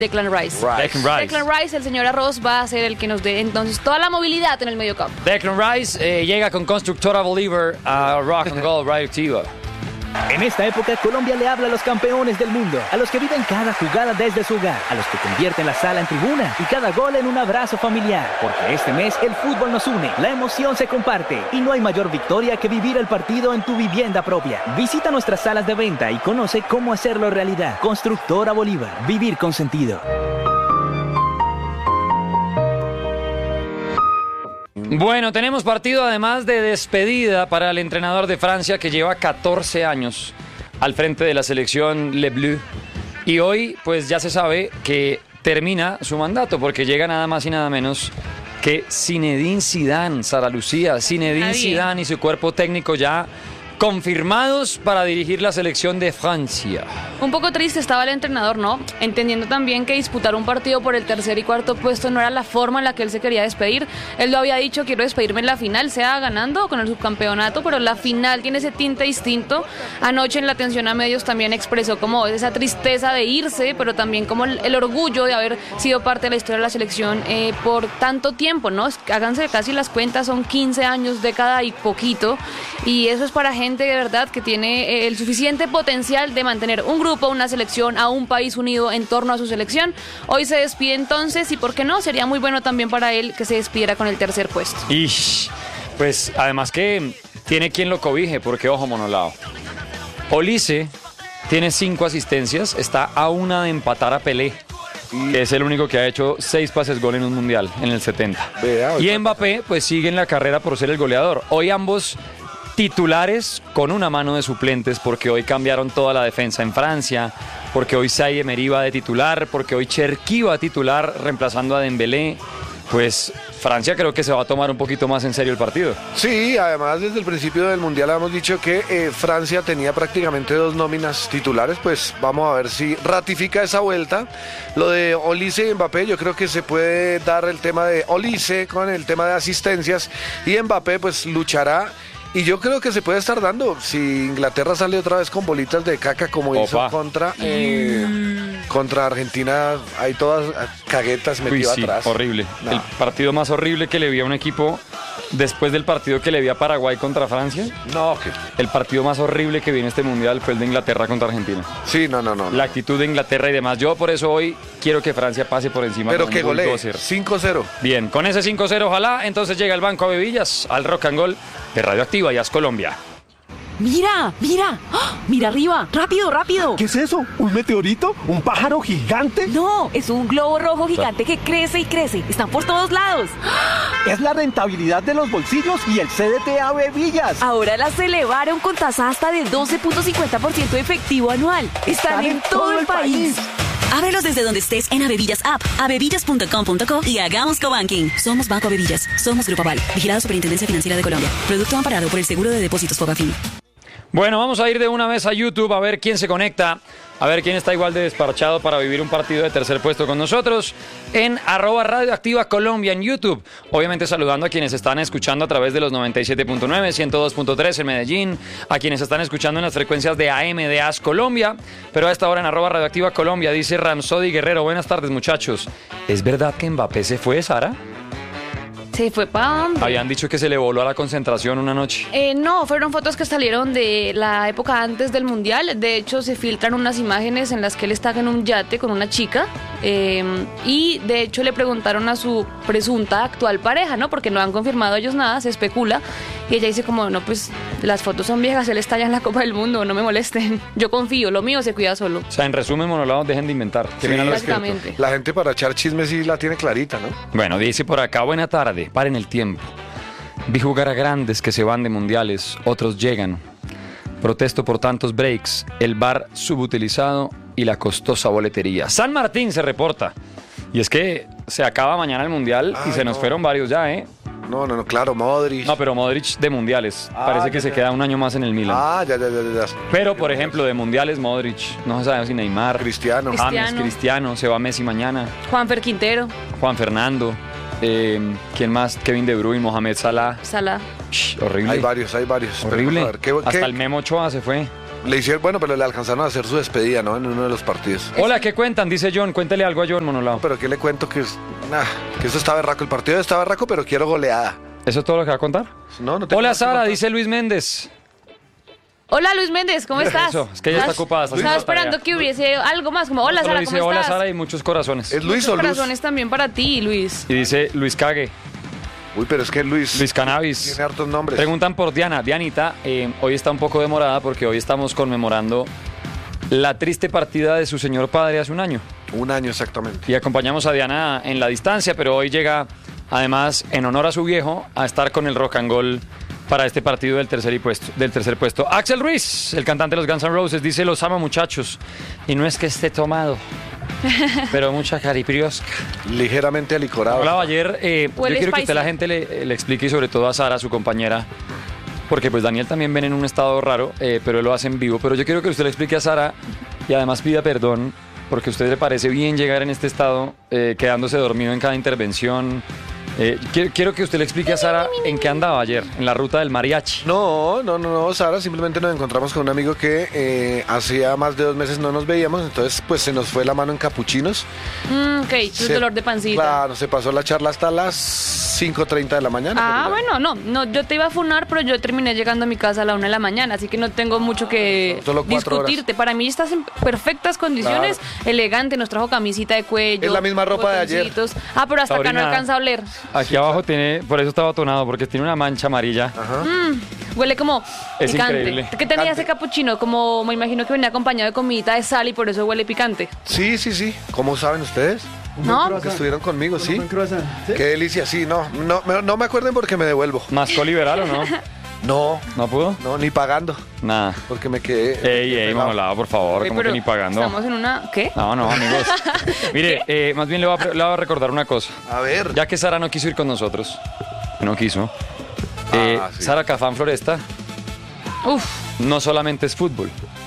Declan Rice. Declan Rice, el señor Arroz, va a ser el que nos dé entonces toda la movilidad en el mediocampo. Declan Rice llega con Constructora Bolívar a Rock and Roll Radioactiva. En esta época, Colombia le habla a los campeones del mundo, a los que viven cada jugada desde su hogar, a los que convierten la sala en tribuna y cada gol en un abrazo familiar. Porque este mes el fútbol nos une, la emoción se comparte y no hay mayor victoria que vivir el partido en tu vivienda propia. Visita nuestras salas de venta y conoce cómo hacerlo realidad. Constructora Bolívar, vivir con sentido. Bueno, tenemos partido además de despedida para el entrenador de Francia que lleva 14 años al frente de la selección Le Bleu. Y hoy pues ya se sabe que termina su mandato porque llega nada más y nada menos que Zinedine Zidane, Sara Lucía. Zinedine Zidane y su cuerpo técnico ya confirmados para dirigir la selección de Francia. Un poco triste estaba el entrenador, ¿no? Entendiendo también que disputar un partido por el tercer y cuarto puesto no era la forma en la que él se quería despedir. Él lo había dicho, quiero despedirme en la final, sea ganando o con el subcampeonato, pero la final tiene ese tinte distinto. Anoche en la atención a medios también expresó como esa tristeza de irse, pero también como el orgullo de haber sido parte de la historia de la selección por tanto tiempo, ¿no? Háganse casi las cuentas, son 15 años, década y poquito, y eso es para gente de verdad que tiene el suficiente potencial de mantener un grupo, una selección, a un país unido en torno a su selección. Hoy se despide entonces y por qué no, sería muy bueno también para él que se despidiera con el tercer puesto. Y pues además que tiene quien lo cobije, porque ojo Monolao, Olise tiene 5 asistencias, está a una de empatar a Pelé, que es el único que ha hecho 6 pases gol en un mundial en el 70. Y Mbappé pues sigue en la carrera por ser el goleador. Hoy ambos titulares con una mano de suplentes, porque hoy cambiaron toda la defensa en Francia, porque hoy Zaïre Emery va de titular, porque hoy Cherki va a titular reemplazando a Dembélé. Pues Francia creo que se va a tomar un poquito más en serio el partido. Sí, además desde el principio del Mundial hemos dicho que Francia tenía prácticamente 2 nóminas titulares, pues vamos a ver si ratifica esa vuelta. Lo de Olise y Mbappé, yo creo que se puede dar el tema de Olise con el tema de asistencias y Mbappé pues luchará. Y yo creo que se puede estar dando si Inglaterra sale otra vez con bolitas de caca como hizo contra Argentina. Hay todas caguetas metidas atrás. Horrible. No. El partido más horrible que le vi a un equipo después del partido que le vi a Paraguay contra Francia. No, el partido más horrible que vi en este mundial fue el de Inglaterra contra Argentina. Sí, no. La actitud de Inglaterra y demás. Yo por eso hoy quiero que Francia pase por encima. Pero que golee 5-0. Bien, con ese 5-0 ojalá. Entonces llega el Banco Abebillas al Rock and Roll de Radioactiva y As Colombia. ¡Mira! ¡Mira! ¡Oh! ¡Mira arriba! ¡Rápido, rápido! ¿Qué es eso? ¿Un meteorito? ¿Un pájaro gigante? No, es un globo rojo gigante que crece y crece. Están por todos lados. Es la rentabilidad de los bolsillos y el CDT Abebillas. Ahora las elevaron con tasa hasta de 12.50% efectivo anual. Están en todo el país. Ábrelos desde donde estés en Abebillas App, abebillas.com.co y hagamos cobanking. Somos Banco Abebillas. Somos Grupo Aval. Vigilado Superintendencia Financiera de Colombia. Producto amparado por el Seguro de Depósitos Fogafín. Bueno, vamos a ir de una vez a YouTube a ver quién se conecta, a ver quién está igual de desparchado para vivir un partido de tercer puesto con nosotros en @Radioactiva Colombia en YouTube. Obviamente saludando a quienes están escuchando a través de los 97.9, 102.3 en Medellín, a quienes están escuchando en las frecuencias de AM de As Colombia, pero a esta hora en @Radioactiva Colombia dice Ramsody Guerrero, buenas tardes muchachos. ¿Es verdad que Mbappé se fue, Sara? ¿Se fue para dónde? Habían dicho que se le voló a la concentración una noche. No, fueron fotos que salieron de la época antes del Mundial. De hecho, se filtran unas imágenes en las que él está en un yate con una chica. Y de hecho le preguntaron a su presunta actual pareja, ¿no? Porque no han confirmado ellos nada, se especula. Y ella dice como, no, pues las fotos son viejas, él está ya en la Copa del Mundo, no me molesten. Yo confío, lo mío se cuida solo. O sea, en resumen, monolados, dejen de inventar. Sí, básicamente. La gente para echar chismes sí la tiene clarita, ¿no? Bueno, dice por acá, buena tarde, paren el tiempo. Vi jugar a grandes que se van de mundiales, otros llegan. Protesto por tantos breaks, el bar subutilizado y la costosa boletería. San Martín se reporta. Y es que se acaba mañana el mundial y se nos fueron varios ya, ¿eh? No, claro, Modric. No, pero Modric de mundiales. Parece que se queda un año más en el Milan. Ya. Pero, por ejemplo, de mundiales, Modric. No se sabe si Neymar. Cristiano. James, Cristiano. Se va Messi mañana. Juanfer Quintero. Juan Fernando. ¿Quién más? Kevin De Bruyne, Mohamed Salah. Salah. Horrible. Hay varios. Horrible. Ver, Hasta el Memo Ochoa se fue. Le hicieron, bueno, pero le alcanzaron a hacer su despedida, ¿no? En uno de los partidos. Hola, ¿qué cuentan? Dice John, cuéntele algo a John Monolao. Pero ¿qué le cuento? Que eso está berraco. El partido está berraco, pero quiero goleada. ¿Eso es todo lo que va a contar? No tengo Hola, más que Sara, contar. dice Luis Méndez. Hola Luis Méndez, ¿cómo estás? Eso, es que ella está ocupada. está Estaba haciendo tarea. esperando que hubiese algo más, como hola Solo Sara, dice ¿cómo hola, estás? Sara, y muchos corazones. ¿Es Luis o Muchos Luz? corazones también para ti, Luis. Y dice Luis Cague, Uy, pero es que Luis Cannabis. tiene hartos nombres. Preguntan por Diana. Dianita, hoy está un poco demorada porque hoy estamos conmemorando la triste partida de su señor padre hace un año. Un año exactamente. Y acompañamos a Diana en la distancia, pero hoy llega, además, en honor a su viejo, a estar con el rock and roll para este partido del tercer puesto. Axel Ruiz, el cantante de los Guns N' Roses, dice: los amo, muchachos. Y no es que esté tomado, pero mucha caripriosca. Ligeramente alicorado. Hablaba ayer, yo Huele quiero que spicy. usted la gente le explique, y sobre todo a Sara, su compañera, porque pues Daniel también ven en un estado raro, pero él lo hace en vivo. Pero yo quiero que usted le explique a Sara y además pida perdón, porque a usted le parece bien llegar en este estado, quedándose dormido en cada intervención. Quiero que usted le explique a Sara en qué andaba ayer, en la ruta del mariachi. No, Sara, simplemente nos encontramos con un amigo que hacía más de 2 meses no nos veíamos, entonces pues se nos fue la mano en capuchinos. Ok, tu dolor de pancita. Claro, se pasó la charla hasta las 5:30 de la mañana. Ah, pero ya. bueno, no, yo te iba a funar, pero yo terminé llegando a mi casa a la 1 de la mañana, así que no tengo mucho que Solo 4 horas. discutirte. Para mí estás en perfectas condiciones, elegante, nos trajo camisita de cuello. Es la misma ropa de ayer. botoncitos. Ah, pero hasta acá no Sabrina. alcanza a oler. Aquí abajo tiene, por eso estaba atonado, porque tiene una mancha amarilla. Ajá. Huele como Es picante. increíble. ¿Qué tenía Picante. ese capuchino? Como me imagino que venía acompañado de comidita de sal y por eso huele picante. Sí. ¿Cómo saben ustedes? ¿No? Que estuvieron conmigo, sí. Qué delicia, sí, no me acuerden porque me devuelvo. ¿Mascó liberal o no? ¿No pudo? No, ni pagando, Nada. porque me quedé. Ey, pelado. Monolao, por favor, Ey, como que pero ni pagando. Estamos en una... ¿Qué? No, amigos. Mire, más bien le voy a recordar una cosa. A ver. Ya que Sara no quiso ir con nosotros, no quiso. Sí. Sara, Cafán Floresta Uf, no solamente es fútbol.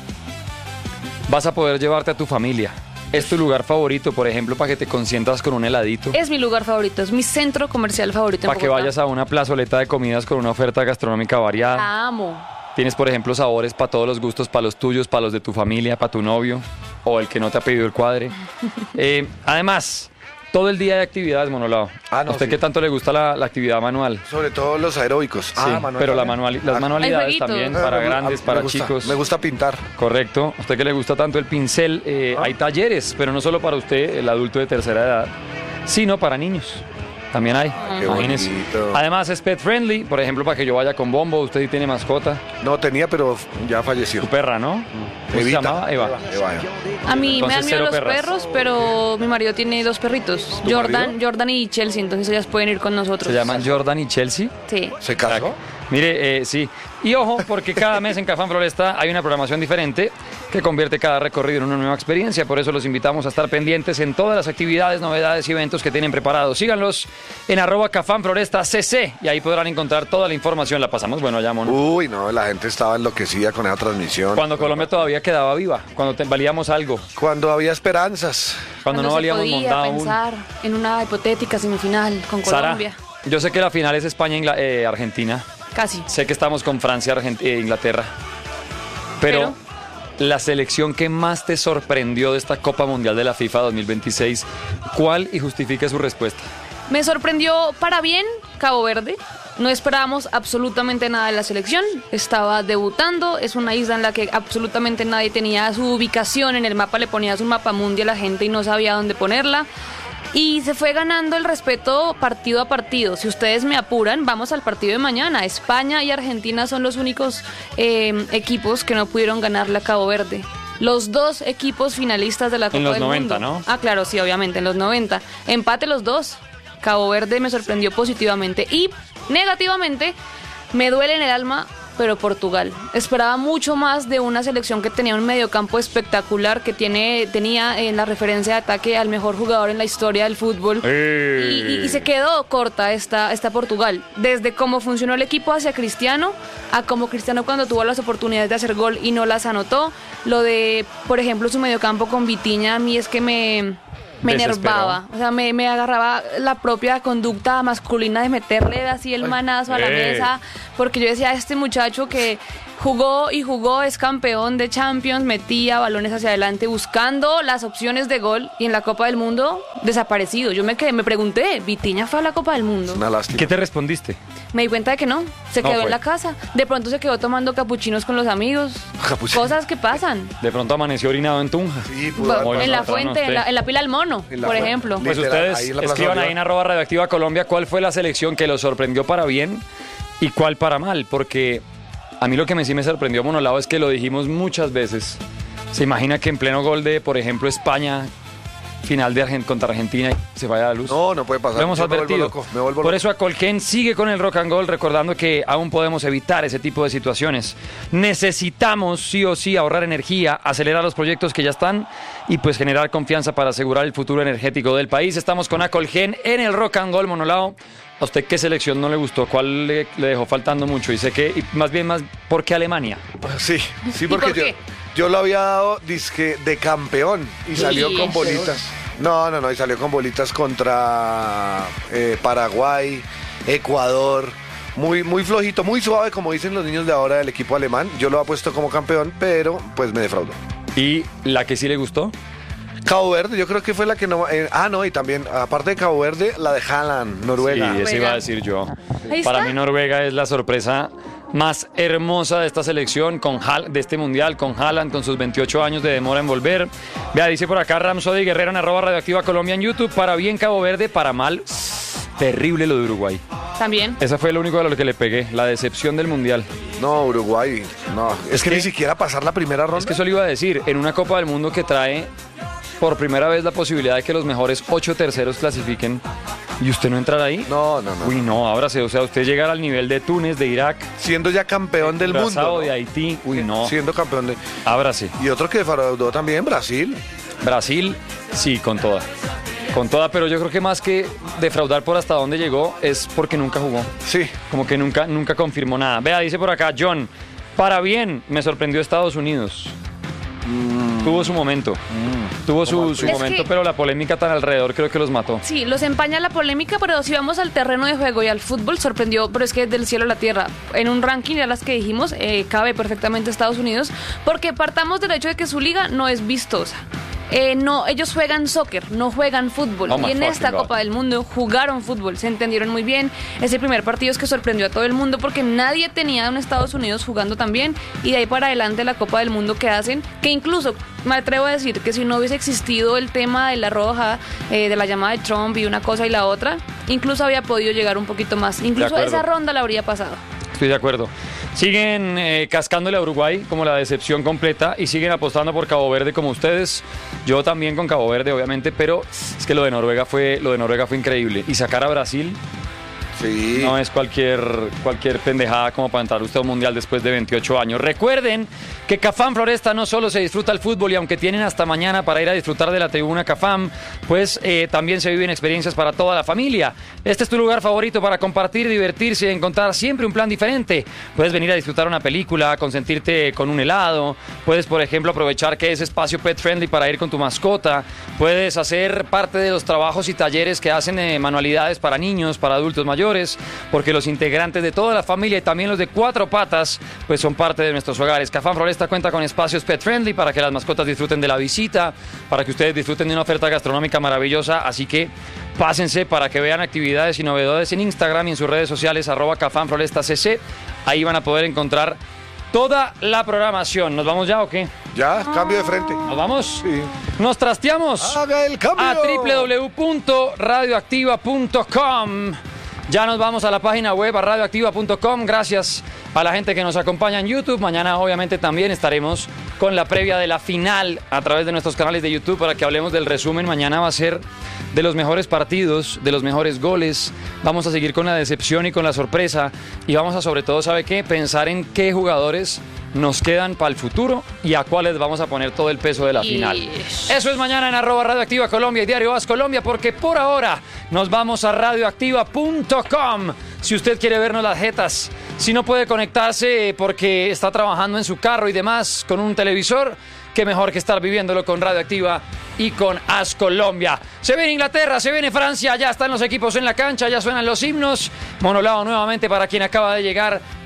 Vas a poder llevarte a tu familia. Es tu lugar favorito, por ejemplo, para que te consientas con un heladito. es mi lugar favorito, es mi centro comercial favorito en Para que Bogotá. vayas a una plazoleta de comidas con una oferta gastronómica variada. La amo. Tienes, por ejemplo, sabores para todos los gustos, para los tuyos, para los de tu familia, para tu novio o el que no te ha pedido el cuadre. Además, todo el día de actividades, Monolao. Ah, no, ¿A usted sí. qué tanto le gusta la actividad manual? Sobre todo los aeróbicos. Sí, pero las manualidades jueguitos. también, para grandes, para chicos. Me gusta pintar. Correcto. A usted que le gusta tanto el pincel, hay talleres, pero no solo para usted, el adulto de tercera edad, sino para niños. También hay, Qué imagínese. bonito. Además es pet friendly, por ejemplo, para que yo vaya con Bombo. Usted sí tiene mascota, No tenía, pero ya falleció. tu perra, ¿no? ¿Cómo se Evita. llamaba? Eva. Eva. A mí me Entonces, dan miedo cero los perras. perros, pero mi marido tiene 2 perritos, ¿Tu marido? Jordan y Chelsea, entonces ellas pueden ir con nosotros. Se llaman Jordan y Chelsea. Sí. ¿Se casó? Mire, sí. Y ojo, porque cada mes en Cafán Floresta hay una programación diferente que convierte cada recorrido en una nueva experiencia. Por eso los invitamos a estar pendientes en todas las actividades, novedades y eventos que tienen preparados. Síganlos en @CafánFlorestaCC y ahí podrán encontrar toda la información. La pasamos bueno allá, mono. Uy, no, la gente estaba enloquecida con esa transmisión. Cuando Colombia todavía quedaba viva, cuando valíamos algo, Cuando había esperanzas. cuando no se valíamos podía mondado aún. pensar en una hipotética semifinal con Sara, Colombia. yo sé que la final es España-Argentina. Casi. Sé que estamos con Francia, Inglaterra. Pero la selección que más te sorprendió de esta Copa Mundial de la FIFA 2026, ¿cuál? Y justifique su respuesta. Me sorprendió para bien Cabo Verde. No esperábamos absolutamente nada de la selección. Estaba debutando. Es una isla en la que absolutamente nadie tenía su ubicación. En el mapa le ponías un mapa mundial a la gente y no sabía dónde ponerla. Y se fue ganando el respeto partido a partido. Si ustedes me apuran, vamos al partido de mañana. España y Argentina son los únicos equipos que no pudieron ganarle a Cabo Verde. Los 2 equipos finalistas de la Copa En los del 90, Mundo. ¿no? Ah, claro, sí, obviamente, en los 90. Empate los 2. Cabo Verde me sorprendió positivamente. Y negativamente, me duele en el alma, pero Portugal. Esperaba mucho más de una selección que tenía un mediocampo espectacular, que tenía en la referencia de ataque al mejor jugador en la historia del fútbol. Y se quedó corta esta Portugal. Desde cómo funcionó el equipo hacia Cristiano, a cómo Cristiano cuando tuvo las oportunidades de hacer gol y no las anotó. Lo de, por ejemplo, su mediocampo con Vitinha, a mí es que me enervaba, o sea, me agarraba la propia conducta masculina de meterle así el manazo a la mesa, porque yo decía, este muchacho que Jugó y jugó, es campeón de Champions, metía balones hacia adelante buscando las opciones de gol y en la Copa del Mundo desaparecido. Yo me pregunté, ¿Vitinha fue a la Copa del Mundo? Una lástima. ¿Qué te respondiste? Me di cuenta de que no, se No quedó fue. en la casa. De pronto se quedó tomando capuchinos con los amigos. Capuchinos. Cosas que pasan. De pronto amaneció orinado en Tunja. Sí, pudo haber Bueno, En la otra no fuente, sé. en la pila del mono, En la por fuente. ejemplo. Pues Literal, ustedes ahí en la Plaza escriban Bolívar. ahí en @radioactiva Colombia cuál fue la selección que los sorprendió para bien y cuál para mal, porque a mí lo que sí me sorprendió, Monolao, es que lo dijimos muchas veces. Se imagina que en pleno gol de, por ejemplo, España, final de contra Argentina, se vaya la luz. No puede pasar. Lo hemos Yo me advertido. vuelvo loco, me vuelvo Por loco. eso Acolgen sigue con el rock and roll, recordando que aún podemos evitar ese tipo de situaciones. Necesitamos sí o sí ahorrar energía, acelerar los proyectos que ya están y pues generar confianza para asegurar el futuro energético del país. Estamos con Acolgen en el rock and roll, Monolao. ¿A usted qué selección no le gustó? ¿Cuál le dejó faltando mucho? Y sé que, y más bien, ¿por qué Alemania? Sí, porque por qué? yo lo había dado disque de campeón y salió Sí, con bolitas. No, y salió con bolitas contra Paraguay, Ecuador. Muy flojito, muy suave, como dicen los niños de ahora del equipo alemán. Yo lo he puesto como campeón, pero pues me defraudó. ¿Y la que sí le gustó? Cabo Verde, yo creo que fue la que no... no, y también, aparte de Cabo Verde, la de Haaland, Noruega. Sí, eso iba a decir yo. Ahí Para está. mí Noruega es la sorpresa más hermosa de esta selección, de este mundial, con Haaland, con sus 28 años de demora en volver. Vea, dice por acá Ramsody Guerrero en @radioactiva Colombia en YouTube, para bien Cabo Verde, para mal, terrible lo de Uruguay. También. Esa fue lo único de lo que le pegué, la decepción del mundial. No, Uruguay, no. Es que ni siquiera pasar la primera ronda. Es que eso le iba a decir, en una Copa del Mundo que trae por primera vez la posibilidad de que los mejores 8 terceros clasifiquen y usted no entrar ahí. No. Uy, no, ábrase, o sea, usted llegar al nivel de Túnez, de Irak, Siendo ya campeón del mundo. Curazao, ¿no? de Haití, uy, no, Siendo campeón de... ábrase. Y otro que defraudó también, Brasil. Brasil, sí, con toda. Con toda, pero yo creo que más que defraudar por hasta dónde llegó es porque nunca jugó. Sí. Como que nunca confirmó nada. Vea, dice por acá John, para bien, me sorprendió Estados Unidos. Tuvo su momento. Tuvo su Es momento, que- pero la polémica tan alrededor creo que los mató. Sí, los empaña la polémica, pero si vamos al terreno de juego y al fútbol, sorprendió, pero es que del cielo a la tierra. En un ranking, ya las que dijimos, cabe perfectamente Estados Unidos, porque partamos del hecho de que su liga no es vistosa. No, ellos juegan soccer, no juegan fútbol. Oh my y en esta fucking God. Copa del Mundo jugaron fútbol, se entendieron muy bien. Ese primer partido es que sorprendió a todo el mundo porque nadie tenía a un Estados Unidos jugando tan bien. Y de ahí para adelante la Copa del Mundo que hacen, que incluso me atrevo a decir que si no hubiese existido el tema de la roja, de la llamada de Trump y una cosa y la otra, incluso había podido llegar un poquito más. Incluso acuerdo. esa ronda la habría pasado. Estoy de acuerdo. Siguen cascándole a Uruguay como la decepción completa y siguen apostando por Cabo Verde como ustedes. Yo también con Cabo Verde, obviamente, pero es que lo de Noruega fue increíble. Y sacar a Brasil Sí. no es cualquier pendejada como para entrar usted a un mundial después de 28 años. Recuerden que Cafam Floresta no solo se disfruta el fútbol y aunque tienen hasta mañana para ir a disfrutar de la tribuna Cafam, pues también se viven experiencias para toda la familia. Este es tu lugar favorito para compartir, divertirse y encontrar siempre un plan diferente. Puedes venir a disfrutar una película, consentirte con un helado. Puedes, por ejemplo, aprovechar que es espacio pet friendly para ir con tu mascota. Puedes hacer parte de los trabajos y talleres que hacen manualidades para niños, para adultos mayores, porque los integrantes de toda la familia y también los de cuatro patas, pues son parte de nuestros hogares. Cafam Floresta cuenta con espacios pet friendly para que las mascotas disfruten de la visita, para que ustedes disfruten de una oferta gastronómica maravillosa, así que pásense para que vean actividades y novedades en Instagram y en sus redes sociales @CafamFlorestaCC. Ahí van a poder encontrar toda la programación. ¿Nos vamos ya o qué? Ya, cambio de frente. ¿Nos vamos? Sí. Nos trasteamos Haga el cambio. a www.radioactiva.com. Ya nos vamos a la página web a radioactiva.com. Gracias a la gente que nos acompaña en YouTube. Mañana obviamente también estaremos con la previa de la final a través de nuestros canales de YouTube para que hablemos del resumen. Mañana va a ser de los mejores partidos, de los mejores goles. Vamos a seguir con la decepción y con la sorpresa. Y vamos a, sobre todo, ¿sabe qué? Pensar en qué jugadores nos quedan para el futuro y a cuáles vamos a poner todo el peso de la final. Eso es mañana en @radioactiva Colombia y Diario As Colombia, porque por ahora nos vamos a radioactiva.com. Si usted quiere vernos las jetas, si no puede conectarse porque está trabajando en su carro y demás con un televisor, qué mejor que estar viviéndolo con Radioactiva y con As Colombia. Se viene Inglaterra, se viene Francia, ya están los equipos en la cancha, ya suenan los himnos. Monolao nuevamente para quien acaba de llegar.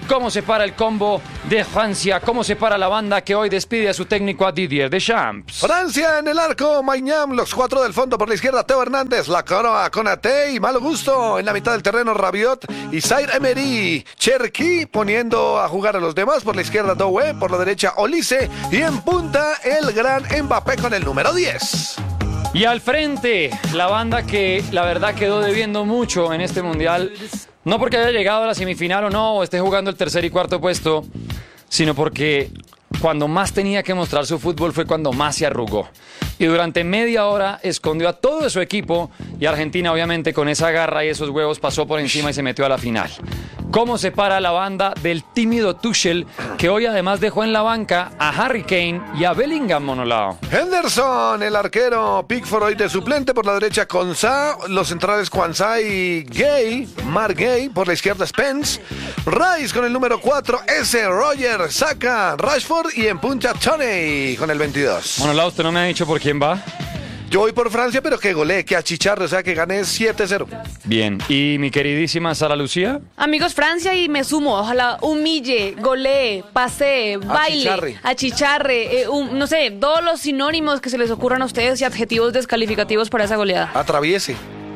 ¿Cómo se para el combo de Francia? ¿Cómo se para la banda que hoy despide a su técnico a Didier Deschamps? Francia en el arco, Maignan, los 4 del fondo por la izquierda, Teo Hernández, la coroa Konaté y Malo Gusto. En la mitad del terreno, Rabiot y Zaire Emery. Cherki poniendo a jugar a los demás. Por la izquierda, Doué, por la derecha, Olise. Y en punta, el gran Mbappé con el número 10. Y al frente, la banda que la verdad quedó debiendo mucho en este mundial. No porque haya llegado a la semifinal o no, o esté jugando el tercer y cuarto puesto, sino porque cuando más tenía que mostrar su fútbol fue cuando más se arrugó. Y durante media hora escondió a todo su equipo y Argentina obviamente con esa garra y esos huevos pasó por encima y se metió a la final. ¿Cómo se para la banda del tímido Tuchel, que hoy además dejó en la banca a Harry Kane y a Bellingham, Monolao? Henderson, el arquero, Pickford hoy de suplente, por la derecha Konsa, los centrales Kwanzaa y Gay, Mark Gay, por la izquierda Spence, Rice con el número 4, S. Roger, Saka, Rashford y en punta Toney con el 22. Monolao, usted no me ha dicho por quién va. Yo voy por Francia, pero que golee, que achicharre, o sea, que gane 7-0. Bien, ¿y mi queridísima Sara Lucía? Amigos, Francia, y me sumo, ojalá humille, golee, pasee, baile, achicharre, no sé, todos los sinónimos que se les ocurran a ustedes y adjetivos descalificativos para esa goleada. Atraviese.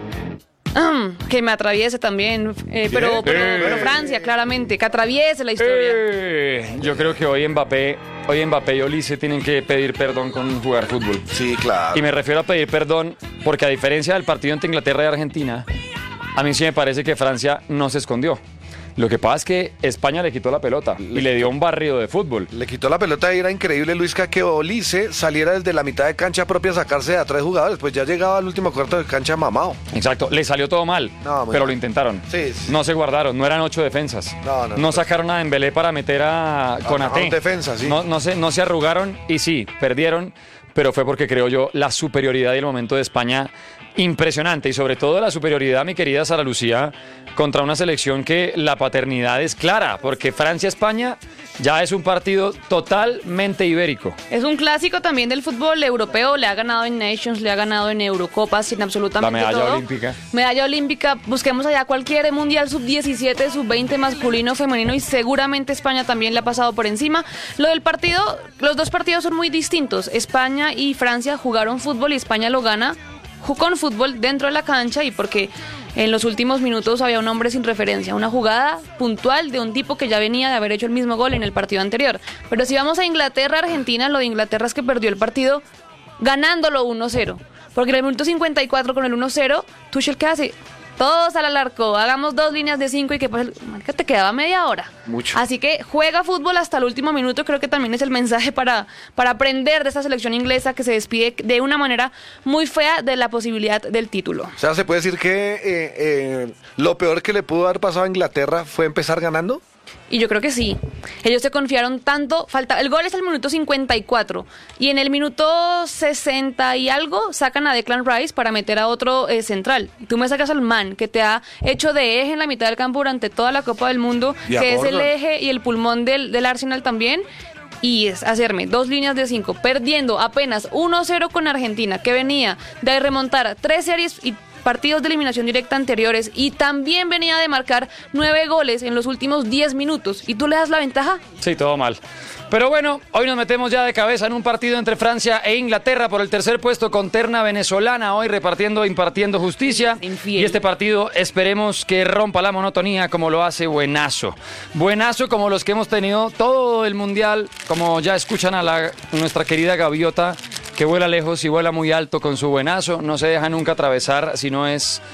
Que me atraviese también, pero Francia, claramente, que atraviese la historia. Yo creo que hoy Mbappé y Olise tienen que pedir perdón con jugar fútbol. Sí, claro. Y me refiero a pedir perdón porque a diferencia del partido entre Inglaterra y Argentina, a mí sí me parece que Francia no se escondió. Lo que pasa es que España le quitó la pelota y le dio un barrido de fútbol. Le quitó la pelota y era increíble, Luisca, que Olise saliera desde la mitad de cancha propia a sacarse de a 3 jugadores. Pues ya llegaba al último cuarto de cancha mamado. Exacto, le salió todo mal, pero mal. lo intentaron. Sí. No se guardaron, no eran 8 defensas. No sacaron a Dembélé para meter a Konaté. Defensa, sí. No se arrugaron y sí, perdieron, pero fue porque creo yo la superioridad y el momento de España impresionante y sobre todo la superioridad, mi querida Sara Lucía, contra una selección que la paternidad es clara, porque Francia-España ya es un partido totalmente ibérico. Es un clásico también del fútbol europeo, le ha ganado en Nations, le ha ganado en Eurocopas, en absolutamente todo. La medalla olímpica. Medalla olímpica, busquemos allá cualquier mundial sub-17, sub-20 masculino, femenino y seguramente España también le ha pasado por encima. Lo del partido, los dos partidos son muy distintos. España y Francia jugaron fútbol y España lo gana con fútbol dentro de la cancha y porque en los últimos minutos había un hombre sin referencia, una jugada puntual de un tipo que ya venía de haber hecho el mismo gol en el partido anterior. Pero si vamos a Inglaterra-Argentina, lo de Inglaterra es que perdió el partido ganándolo 1-0. Porque en el minuto 54 con el 1-0, Tuchel, ¿qué hace? Todos al arco, hagamos 2 líneas de 5 y que pues, marica, te quedaba media hora. Mucho. Así que juega fútbol hasta el último minuto, creo que también es el mensaje para aprender de esta selección inglesa que se despide de una manera muy fea de la posibilidad del título. O sea, ¿se puede decir que lo peor que le pudo haber pasado a Inglaterra fue empezar ganando? Y yo creo que sí. Ellos se confiaron tanto. El gol es el minuto 54. Y en el minuto 60 y algo sacan a Declan Rice para meter a otro central. Tú me sacas al man que te ha hecho de eje en la mitad del campo durante toda la Copa del Mundo, que es el eje y el pulmón del Arsenal también. Y es hacerme 2 líneas de 5, perdiendo apenas 1-0 con Argentina, que venía de remontar 3 series y partidos de eliminación directa anteriores y también venía de marcar 9 goles en los últimos 10 minutos. ¿Y tú le das la ventaja? Sí, todo mal. Pero bueno, hoy nos metemos ya de cabeza en un partido entre Francia e Inglaterra por el tercer puesto con terna venezolana, hoy impartiendo justicia. Y este partido esperemos que rompa la monotonía como lo hace Buenazo. Buenazo como los que hemos tenido todo el mundial, como ya escuchan a nuestra querida gaviota, que vuela lejos y vuela muy alto con su buenazo, no se deja nunca atravesar si no es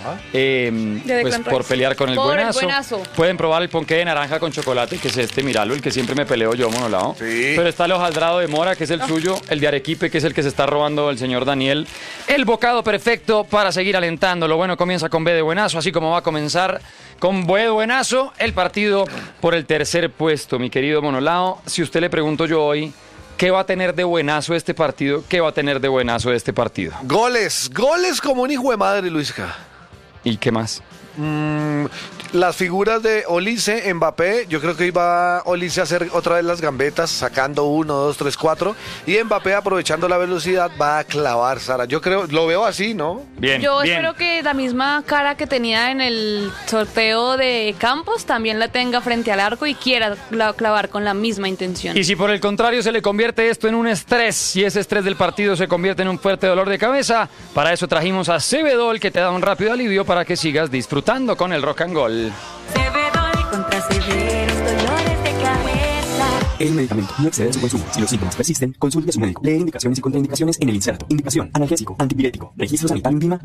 pues, por pelear con el buenazo. Pueden probar el ponqué de naranja con chocolate, que es este, míralo, el que siempre me peleo yo, Monolao. Sí. Pero está el hojaldrado de mora, que es el suyo, el de arequipe, que es el que se está robando el señor Daniel. El bocado perfecto para seguir alentándolo. Bueno, comienza con B de buenazo, así como va a comenzar con B de buenazo el partido por el tercer puesto, mi querido Monolao. Si usted le pregunto yo hoy, ¿qué va a tener de buenazo este partido? ¿Qué va a tener de buenazo este partido? Goles como un hijo de madre, Luisca. ¿Y qué más? Las figuras de Olise, Mbappé, yo creo que iba Olise a hacer otra vez las gambetas, sacando 1, 2, 3, 4, y Mbappé, aprovechando la velocidad, va a clavar, Sara. Yo creo, lo veo así, ¿no? Bien, Yo bien. espero que la misma cara que tenía en el sorteo de Campos también la tenga frente al arco y quiera clavar con la misma intención. Y si por el contrario se le convierte esto en un estrés y ese estrés del partido se convierte en un fuerte dolor de cabeza, para eso trajimos a Cebedol, que te da un rápido alivio para que sigas disfrutando con el rock and roll. Cebedol contra severos dolores de cabeza. El medicamento no excede su consumo. Si los síntomas persisten, consulte a su médico. Leer indicaciones y contraindicaciones en el inserto. Indicación: analgésico, antipirético. Registro sanitario INVIMA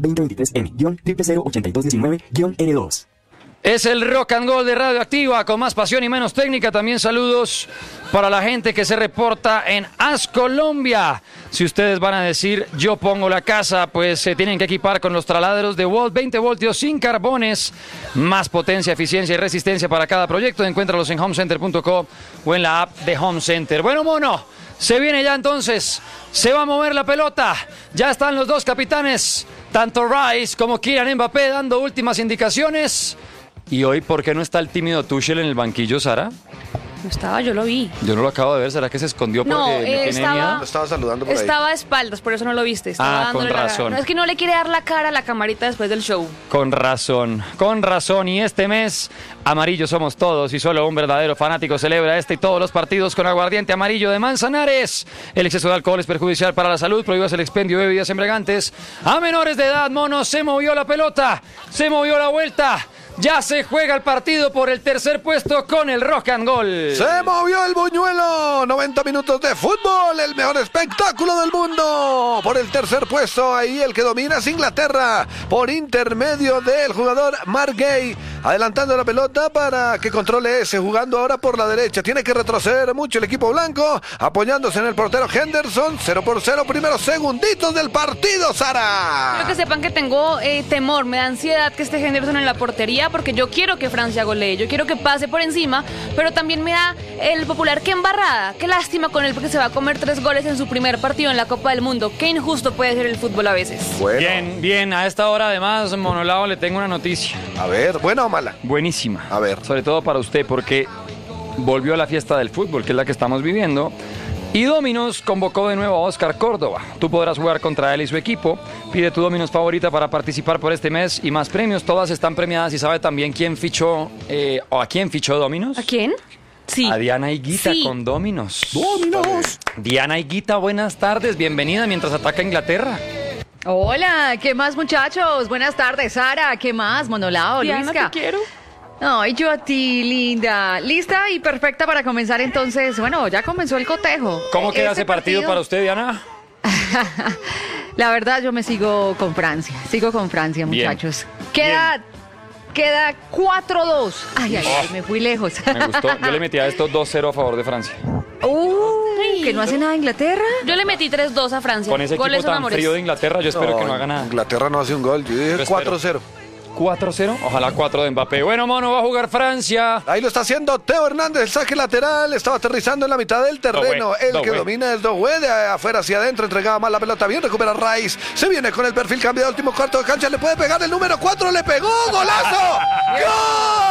2023-N-00082-N2. Es el rock and roll de Radioactiva, con más pasión y menos técnica. También saludos para la gente que se reporta en AS Colombia. Si ustedes van a decir, yo pongo la casa, pues se tienen que equipar con los taladros de Volt 20 voltios sin carbones. Más potencia, eficiencia y resistencia para cada proyecto. Encuéntralos en homecenter.co o en la app de Home Center. Bueno, mono, se viene ya entonces. Se va a mover la pelota. Ya están los dos capitanes, tanto Rice como Kylian Mbappé, dando últimas indicaciones. ¿Y hoy por qué no está el tímido Tuchel en el banquillo, Sara? No estaba, yo lo vi. Yo no lo acabo de ver, ¿será que se escondió porque No, le tiene miedo? Lo estaba saludando por ahí. Estaba a espaldas, por eso no lo viste. Estaba con dándole la- razón. No, es que no le quiere dar la cara a la camarita después del show. Con razón. Y este mes, amarillo somos todos y solo un verdadero fanático celebra este y todos los partidos con aguardiente amarillo de Manzanares. El exceso de alcohol es perjudicial para la salud, prohíbas el expendio de bebidas embriagantes a menores de edad, mono. Se movió la pelota, se movió la vuelta. Ya se juega el partido por el tercer puesto con el rock and roll. Se movió el buñuelo, 90 minutos de fútbol, el mejor espectáculo del mundo. Por el tercer puesto, ahí el que domina es Inglaterra, por intermedio del jugador Mark Gay, adelantando la pelota para que controle ese, jugando ahora por la derecha. Tiene que retroceder mucho el equipo blanco, apoyándose en el portero Henderson. 0-0, primeros segunditos del partido, Sara. Quiero que sepan que tengo temor, me da ansiedad que esté Henderson en la portería, porque yo quiero que Francia golee, yo quiero que pase por encima, pero también me da el popular qué embarrada, qué lástima con él, porque se va a comer 3 goles en su primer partido en la Copa del Mundo. Qué injusto puede ser el fútbol a veces. Bueno, Bien, a esta hora además, Monolao, le tengo una noticia. a ver, ¿buena o mala? Buenísima. A ver. Sobre todo para usted, porque volvió la fiesta del fútbol, que es la que estamos viviendo. Y Domino's convocó de nuevo a Oscar Córdoba. Tú podrás jugar contra él y su equipo. Pide tu Domino's favorita para participar por este mes y más premios. Todas están premiadas. ¿Y sabe también quién fichó o a quién fichó Domino's? ¿A quién? Sí. A Diana Higuita Sí. con Domino's. Diana Higuita, buenas tardes. Bienvenida mientras ataca Inglaterra. Hola, ¿qué más, muchachos? Buenas tardes, Sara. ¿Qué más, Monolao, Diana, Luisca? te quiero. Ay, yo a ti, linda. ¿Lista y perfecta para comenzar entonces? Bueno, ya comenzó el cotejo. ¿Cómo queda Este ese partido para usted, Diana? La verdad, yo me sigo con Francia. Sigo con Francia, Bien. muchachos. Queda 4-2. Ay, me fui lejos. Me gustó. Yo le metí a esto 2-0 a favor de Francia. ¿Que no hace nada Inglaterra? Yo le metí 3-2 a Francia. Con ese Goles equipo son tan amores. frío de Inglaterra, yo espero que no haga nada. Inglaterra no hace un gol, yo dije Yo espero. 4-0. 4-0, ojalá 4 de Mbappé. Bueno, mono, va a jugar Francia. Ahí lo está haciendo Teo Hernández, el saque lateral, estaba aterrizando en la mitad del terreno. Doué, El que Doué. domina es Doué, de afuera hacia adentro, entregaba mal la pelota, bien recupera Rice. Se viene con el perfil cambiado, último cuarto de cancha, le puede pegar el número 4, le pegó, ¡golazo! ¡Gol!